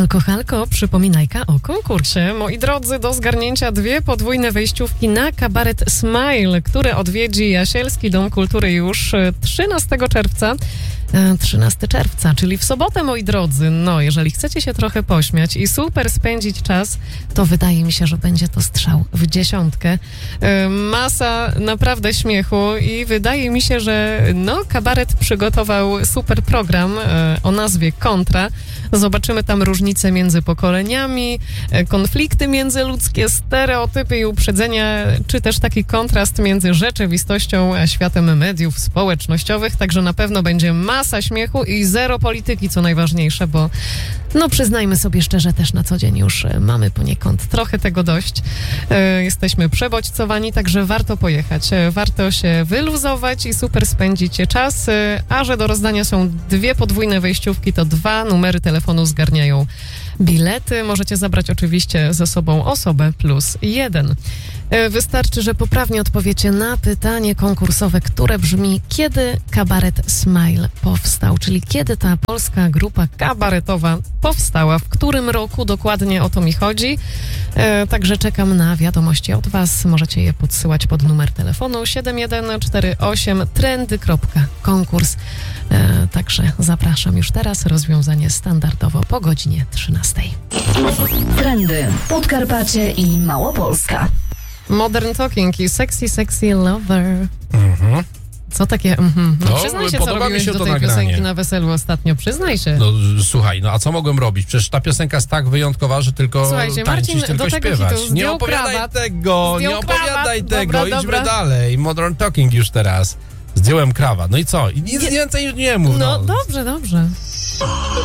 Halko, halko, przypominajka o konkursie. Moi drodzy, do zgarnięcia 2 podwójne wejściówki na kabaret Smile, który odwiedzi Jasielski Dom Kultury już 13 czerwca. 13 czerwca, czyli w sobotę, moi drodzy. No, jeżeli chcecie się trochę pośmiać i super spędzić czas, to wydaje mi się, że będzie to strzał w 10. Masa naprawdę śmiechu i wydaje mi się, że kabaret przygotował super program o nazwie Kontra. Zobaczymy tam różnice między pokoleniami, konflikty międzyludzkie, stereotypy i uprzedzenia, czy też taki kontrast między rzeczywistością a światem mediów społecznościowych. Także na pewno będzie masa śmiechu i zero polityki, co najważniejsze, bo przyznajmy sobie szczerze, też na co dzień już mamy poniekąd trochę tego dość. Jesteśmy przebodźcowani, także warto pojechać. Warto się wyluzować i super spędzić czas. A że do rozdania są 2 podwójne wejściówki, to 2 numery telefonu zgarniają bilety. Możecie zabrać oczywiście ze sobą osobę plus 1. Wystarczy, że poprawnie odpowiecie na pytanie konkursowe, które brzmi: kiedy kabaret Smile powstał? Czyli kiedy ta polska grupa kabaretowa powstała? W którym roku dokładnie, o to mi chodzi? Także czekam na wiadomości od Was. Możecie je podsyłać pod numer telefonu 7148 trendy.konkurs. Także zapraszam już teraz. Rozwiązanie standardowo po godzinie 13. Trendy, Podkarpacie i Małopolska. Modern Talking i Sexy Lover. Co takie? Przyznaj się, co robiłeś do tej piosenki na weselu ostatnio. Przyznaj się. Słuchaj, a co mogłem robić? Przecież ta piosenka jest tak wyjątkowa, że tylko tańczyć, Marcin, tylko śpiewać. Nie opowiadaj tego, idźmy dalej. Modern Talking już teraz. Zdjąłem krawat. No i co? I nic więcej już nie mów. Dobrze.